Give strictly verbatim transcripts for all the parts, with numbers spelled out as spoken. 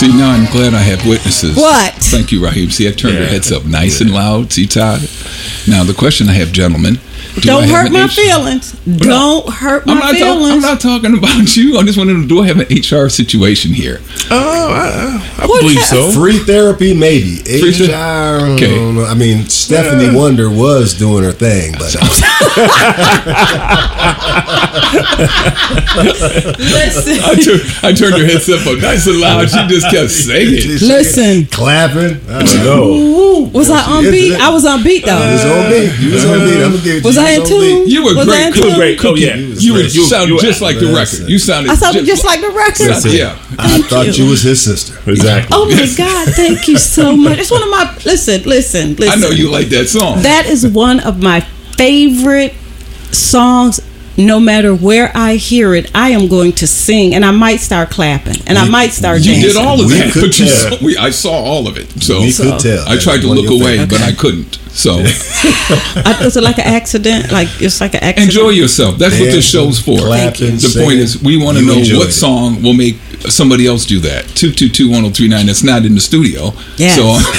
See, now I'm glad I have witnesses. What? Thank you, Raheem. See, I turned Yeah. your heads up nice Yeah. and loud. See, Todd? Now, the question I have, gentlemen. Do Don't I have hurt an my H- feelings. no. Don't hurt my I'm not, feelings. talk- I'm not talking about you. I just want to know, do I have an H R situation here? Oh, I, I What believe ha- so. Free therapy, maybe. Free H ther- R, Okay. I don't know. I mean, Stephanie Yeah. Wonder was doing her thing, but Listen, I, tur- I turned your heads up nice and loud. She just kept singing. listen. clapping. I don't know. Ooh, was I on She beat? into it. I was on beat You was though. on beat. You was on beat. I'm gonna give it to Was you. I You in was on tune? beat. You were Was great. I in You were tune? great. Oh, yeah. You, were, You- you sound you- just like the Listen. record. You sounded I sounded just like the record. Listen, Yeah. I thought you. you was his sister. Exactly. Oh my God! Thank you so much. It's one of my listen, listen, listen. I know you like that song. That is one of my favorite songs. No matter where I hear it, I am going to sing, and I might start clapping, and I might start You dancing. did all of We that, could but you tell. saw, we, I saw all of it. So We could tell. I tried to One of look your away, favorites. but I couldn't. So I, was it like an accident? Like it's like an accident. enjoy yourself. That's what this Dancing, show's for. clapping, The singing. point is, we want to You know enjoyed what it. song will make somebody else do that. two two two, one oh three nine. That's not in the studio. Yes.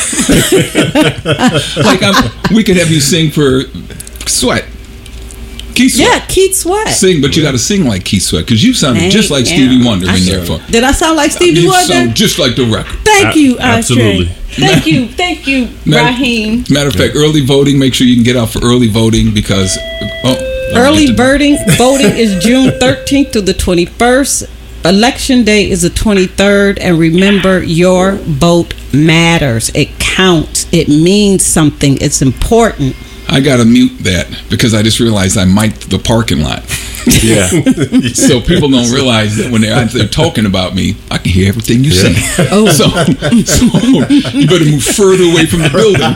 So, like, I'm, we could have you sing for Sweat. Keith Sweat. Yeah, Keith Sweat. Sing, but you got to sing like Keith Sweat because you sounded just like Thank Stevie you. Wonder I in should- there. For Did I sound like Stevie you Wonder? sound just like the record. Thank A- you, Ashtray. absolutely. Thank you, thank you, Matter- Raheem. Matter of fact, early voting. Make sure you can get out for early voting because oh, let me Early get to- voting voting is June thirteenth to the twenty-first. Election day is the twenty-third, and remember, your vote matters. It counts. It means something. It's important. I gotta mute that because I just realized I mic'd the parking lot. Yeah. So people don't realize that when they're out there talking about me, I can hear everything you say. Oh. So, so you better move further away from the building.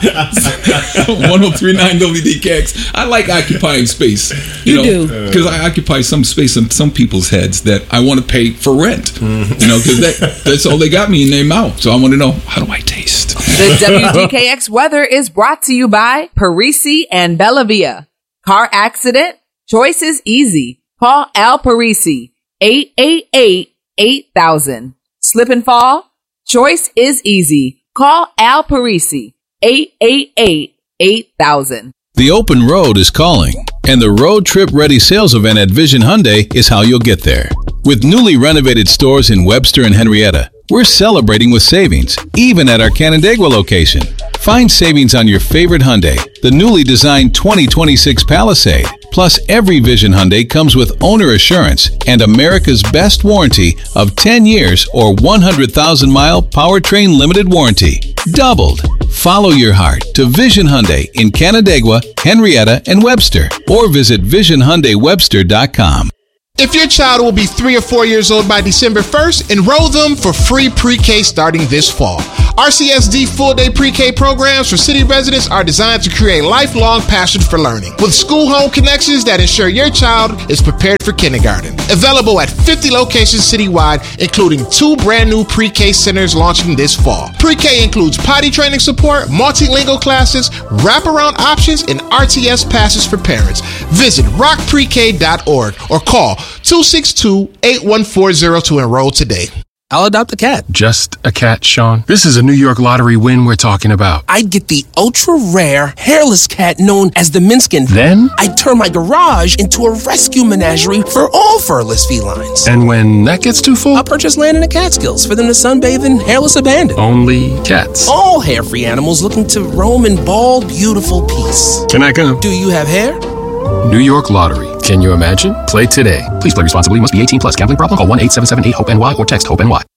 one oh three nine W D K X. I like occupying space. You, You know, do. because I occupy some space in some people's heads that I want to pay for rent. Mm-hmm. You know, because that, that's all they got me in their mouth. So I want to know, how do I taste? The W D K X weather is brought to you by Parisi and Bellavia. Car accident? Choice is easy. Call Al Parisi, eight eight eight, eight thousand. Slip and fall? Choice is easy. Call Al Parisi, eight eight eight, eight thousand. The open road is calling, and the Road Trip Ready sales event at Vision Hyundai is how you'll get there. With newly renovated stores in Webster and Henrietta, we're celebrating with savings, even at our Canandaigua location. Find savings on your favorite Hyundai, the newly designed twenty twenty-six Palisade. Plus, every Vision Hyundai comes with owner assurance and America's best warranty of ten years or one hundred thousand mile powertrain limited warranty. Doubled. Follow your heart to Vision Hyundai in Canandaigua, Henrietta, and Webster, or visit vision hyundai webster dot com. If your child will be three or four years old by December first, enroll them for free pre-K starting this fall. R C S D full-day pre-K programs for city residents are designed to create lifelong passion for learning, with school-home connections that ensure your child is prepared for kindergarten. Available at fifty locations citywide, including two brand new pre-K centers launching this fall. Pre-K includes potty training support, multilingual classes, wraparound options, and R T S passes for parents. Visit rock pre k dot org or call two six two, eight one four zero to enroll today. I'll adopt a cat. Just a cat, Sean. This is a New York lottery win we're talking about. I'd get the ultra-rare, hairless cat known as the Minskin. Then? I'd turn my garage into a rescue menagerie for all furless felines. And when that gets too full? I'll purchase land in the Catskills for them to sunbathe in hairless abandon. Only cats. All hair-free animals looking to roam in bald, beautiful peace. Can I come? Do you have hair? New York Lottery. Can you imagine? Play today. Please play responsibly. Must be eighteen plus. Gambling problem? Call one eight seven seven eight HOPE-NY or text HOPE-NY.